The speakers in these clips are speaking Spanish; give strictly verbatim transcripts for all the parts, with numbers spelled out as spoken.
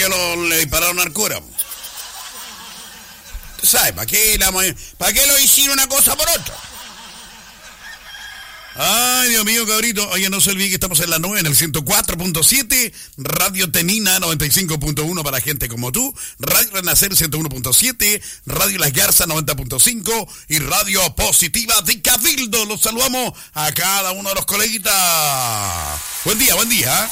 qué lo, le dispararon al cura? ¿Sabe? ¿Para qué, la, ¿Para qué lo hicieron una cosa por otra? Ay, Dios mío, cabrito. Oye, no se olvide que estamos en la nube, en el ciento cuatro punto siete, Radio Tenina noventa y cinco punto uno para gente como tú, Radio Renacer ciento uno punto siete, Radio Las Garzas noventa punto cinco y Radio Positiva de Cabildo. Los saludamos a cada uno de los coleguitas. Buen día, buen día.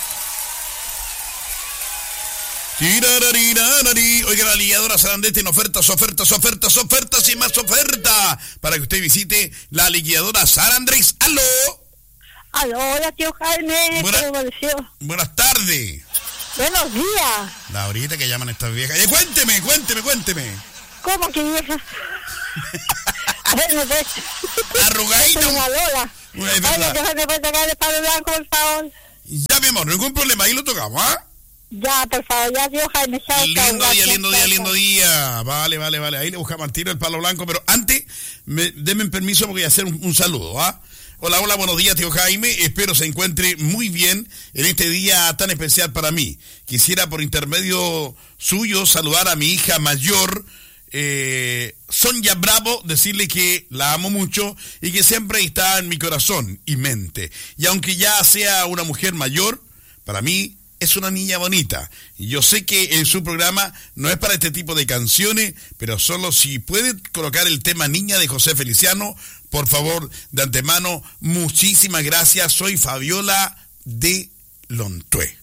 Oiga, la liquidadora San Andrés tiene ofertas, ofertas, ofertas, ofertas y más ofertas para que usted visite la liquidadora San Andrés. ¡Aló! ¡Aló! Hola, tío Jaime. Buena, ¿Cómo amaneció? Buenas tardes. Buenos días. La ahorita que llaman estas viejas. Eh, cuénteme, cuénteme, cuénteme. ¿Cómo que vieja? Bueno, pues. Arrugadito. Una Lola. Una, es Oye, tío Jaime, ¿puede tocar el palo blanco, por favor? Ya, mi amor, ningún problema. Ahí lo tocamos, ¿ah? Ya, por favor, ya, tío Jaime. Chao, lindo chao, día, gracias, lindo día, chao, lindo día. Vale, vale, vale. Ahí le buscamos al tiro el palo blanco. Pero antes, me, denme permiso porque voy a hacer un, un saludo, ¿ah? Hola, hola, buenos días, tío Jaime. Espero se encuentre muy bien en este día tan especial para mí. Quisiera, por intermedio suyo, saludar a mi hija mayor, eh, Sonia Bravo, decirle que la amo mucho y que siempre está en mi corazón y mente. Y aunque ya sea una mujer mayor, para mí es una niña bonita. Y yo sé que en su programa no es para este tipo de canciones, pero solo si puede colocar el tema Niña de José Feliciano, por favor, de antemano, muchísimas gracias. Soy Fabiola de Lontué.